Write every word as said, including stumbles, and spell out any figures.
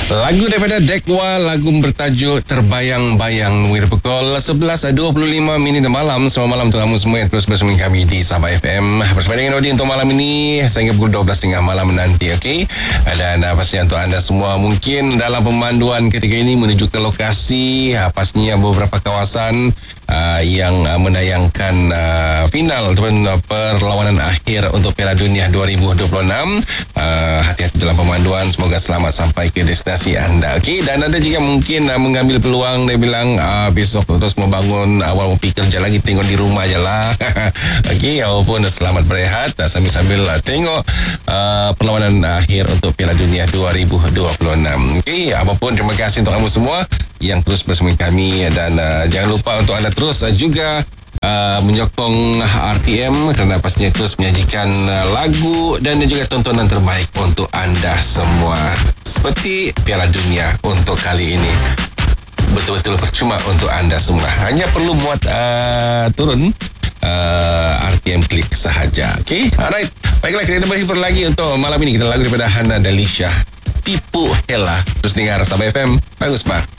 Lagu daripada Dekwa, lagu bertajuk Terbayang-Bayang. Mungkin pukul sebelas dua puluh lima minit malam. Selamat malam untuk kamu semua yang terus bersama kami di Sabah F M. Bersama dengan Odi untuk malam ini sehingga pukul dua belas tiga puluh malam nanti, okey. Dan uh, pastinya untuk anda semua mungkin dalam pemanduan ketika ini menuju ke lokasi, uh, pastinya beberapa kawasan uh, yang uh, menayangkan uh, final ataupun uh, perlawanan akhir untuk Piala Dunia dua ribu dua puluh enam. Uh, hati-hati dalam pemanduan, semoga selamat sampai ke destinasi anda. Okey, dan anda juga mungkin uh, mengambil peluang, dia bilang uh, besok terus mau bangun awal mau pergi kerja lagi, tengok di rumah je lah. Okey, walaupun selamat berehat uh, sambil-sambil uh, tengok uh, perlawanan akhir untuk Piala Dunia dua ribu dua puluh enam. Okey, apapun terima kasih untuk kamu semua yang terus bersama kami, dan uh, jangan lupa untuk anda terus uh, juga Uh, menyokong R T M kerana pastinya terus menyajikan uh, lagu dan juga tontonan terbaik untuk anda semua. Seperti Piala Dunia untuk kali ini betul-betul percuma untuk anda semua. Hanya perlu muat uh, turun uh, R T M klik sahaja. Okay, alright. Baiklah, kita berhibur lagi untuk malam ini. Kita lagu daripada Hana Dalisha, Tipu Hela. Terus dengar Sabah F M. Bagus, Pak.